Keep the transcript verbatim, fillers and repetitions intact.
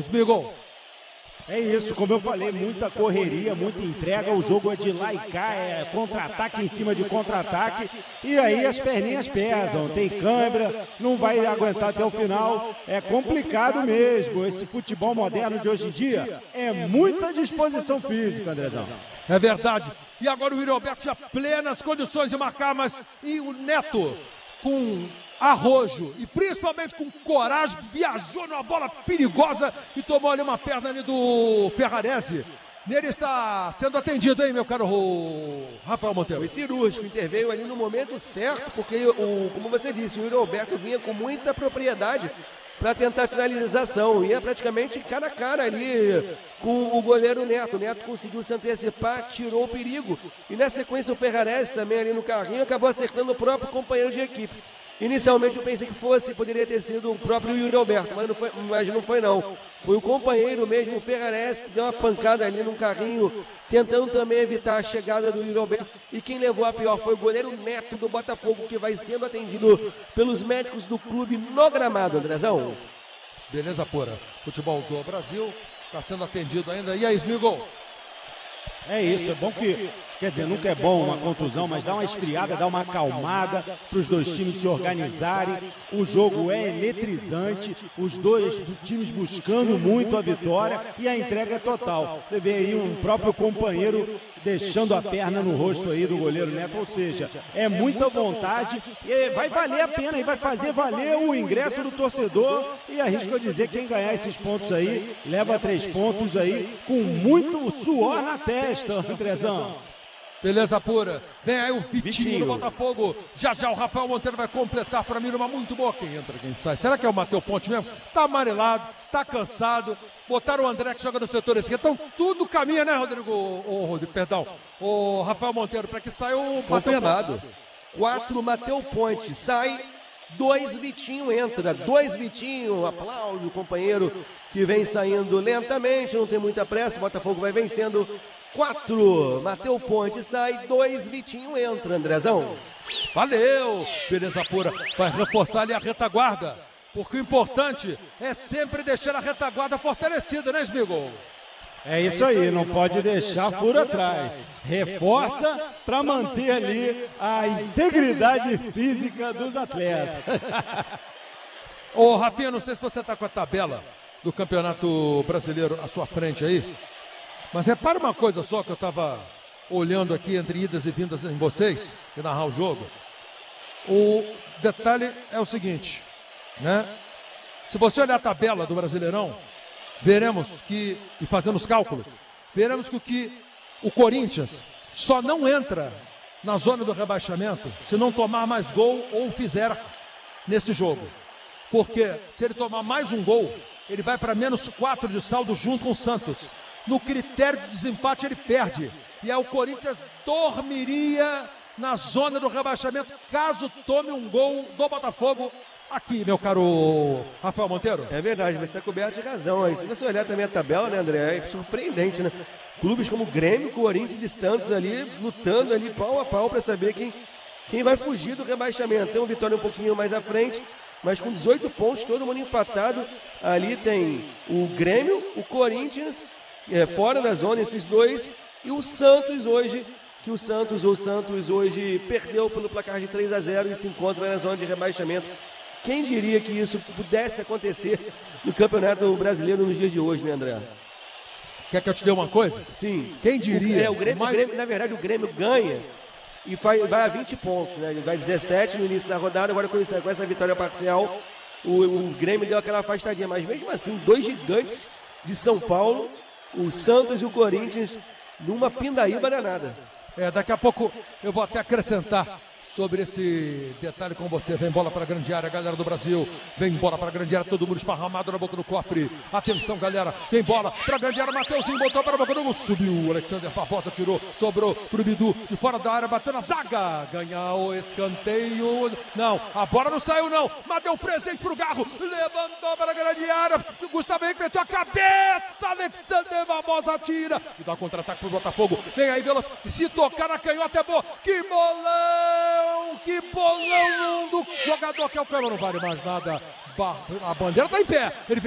Smigol. É isso, como eu falei, muita correria, muita entrega, o jogo é de lá e cá, é contra-ataque em cima de contra-ataque, e aí as perninhas pesam, tem câimbra, não vai aguentar até o final, é complicado mesmo, esse futebol moderno de hoje em dia é muita disposição física, Andrezão. É verdade, e agora o Yuri Alberto já plenas condições de marcar, mas e o Neto com arrojo e principalmente com coragem, viajou numa bola perigosa e tomou ali uma perna ali do Ferrarese. Nele está sendo atendido, hein, meu caro Rafael Monteiro? Foi cirúrgico, interveio ali no momento certo, porque, o, como você disse, o Yuri Alberto vinha com muita propriedade para tentar a finalização, ia praticamente cara a cara ali com o goleiro Neto. O Neto conseguiu se antecipar, tirou o perigo, e na sequência o Ferrarese também ali no carrinho acabou acertando o próprio companheiro de equipe. Inicialmente eu pensei que fosse, poderia ter sido o próprio Yuri Alberto, mas não foi, mas não foi não. Foi o companheiro mesmo, o Ferrarese, que deu uma pancada ali num carrinho, tentando também evitar a chegada do Yuri Alberto. E quem levou a pior foi o goleiro Neto do Botafogo, que vai sendo atendido pelos médicos do clube no gramado, Andrezão. Beleza pura. Futebol do Brasil está sendo atendido ainda. E aí, Smigol? É isso, é bom que, quer dizer, nunca é bom uma contusão, mas dá uma esfriada, dá uma acalmada para os dois times se organizarem. O jogo é eletrizante, os dois times buscando muito a vitória e a entrega é total. Você vê aí um próprio companheiro deixando a perna no rosto aí do goleiro Neto, ou seja, é muita vontade e vai valer a pena e vai fazer valer o ingresso do torcedor, e arrisco a dizer que quem ganhar esses pontos aí, leva três pontos aí com muito suor na testa, Andrezão. Beleza pura. Vem aí o Vitinho, Vitinho do Botafogo. Já já o Rafael Monteiro vai completar para mim numa muito boa. Quem entra, quem sai. Será que é o Matheus Ponte mesmo? Tá amarelado, tá cansado. Botaram o André que joga no setor esquerdo. Então tudo caminha, né, Rodrigo? Ô, Rodrigo, perdão. O Rafael Monteiro, para que saia o confirmado. Quatro, Matheus Ponte. Sai. Dois, Vitinho entra. Dois, Vitinho. Aplaude o companheiro que vem saindo lentamente. Não tem muita pressa. O Botafogo vai vencendo. Quatro, Matheus Ponte sai, dois, Vitinho entra, Andrezão. Valeu, beleza pura, vai reforçar ali a retaguarda, porque o importante é sempre deixar a retaguarda fortalecida, né, Smigol? É isso aí, não pode deixar furo atrás. Reforça para manter ali a integridade física dos atletas. Ô, Rafinha, não sei se você está com a tabela do Campeonato Brasileiro à sua frente aí, mas repara uma coisa só que eu estava olhando aqui entre idas e vindas em vocês, que narrar o jogo. O detalhe é o seguinte, né? Se você olhar a tabela do Brasileirão, veremos que, e fazendo os cálculos, veremos que o, que o Corinthians só não entra na zona do rebaixamento se não tomar mais gol ou fizer nesse jogo. Porque se ele tomar mais um gol, ele vai para menos quatro de saldo junto com o Santos. No critério de desempate ele perde. E aí o Corinthians dormiria na zona do rebaixamento caso tome um gol do Botafogo aqui, meu caro Rafael Monteiro. É verdade, você está coberto de razão. Aí, se você olhar também a tabela, né, André, é surpreendente, né? Clubes como Grêmio, Corinthians e Santos ali, lutando ali pau a pau para saber quem, quem vai fugir do rebaixamento. Tem uma vitória um pouquinho mais à frente, mas com dezoito pontos, todo mundo empatado. Ali tem o Grêmio, o Corinthians, É, fora da zona, esses dois, e o Santos hoje, que o Santos, o Santos hoje perdeu pelo placar de três a zero e se encontra na zona de rebaixamento. Quem diria que isso pudesse acontecer no Campeonato Brasileiro nos dias de hoje, né, André? Quer que eu te dê uma coisa? Sim. Quem diria? O, é, o Grêmio, mais... o Grêmio, na verdade, o Grêmio ganha e vai, vai a vinte pontos, né? Ele vai dezessete no início da rodada, agora com essa, com essa vitória parcial, o, o Grêmio deu aquela afastadinha, mas mesmo assim, dois gigantes de São Paulo, o Santos e o Corinthians, numa pindaíba danada. É, daqui a pouco eu vou até acrescentar sobre esse detalhe com você. Vem bola para a grande área, galera do Brasil. Vem bola para a grande área, todo mundo esparramado na boca do cofre. Atenção, galera. Vem bola para a grande área, Mateuzinho botou para a boca do gol. Subiu, o Alexander Barbosa tirou, sobrou pro Bidu de fora da área, bateu na zaga. Ganha o escanteio. Não, a bola não saiu não, mas deu um presente pro Garro. Levantou para a grande área. Gustavo Henrique meteu a cabeça. Alexander Barbosa tira. E dá um contra-ataque pro Botafogo. Vem aí, Veloso. Se tocar na canhota é boa. Que bolão! Que bolão do jogador que é o Câmara, não vale mais nada. A bandeira tá em pé. Ele